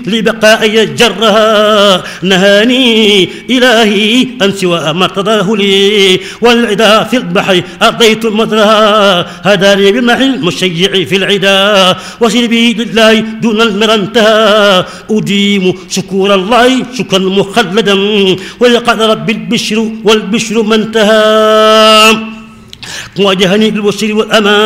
لبقائي جرها نهاني إلهي أن سوى ما ارتضاه لي والعدا في البحر أرضيت مدرها هداني بمحي المشيع في العدا وسلبي لله دون المرى انتهى أديم شكور الله شكرا مخلدا ولقد رب البشر والبشر ما انتهى واجهني بالبشر والأمان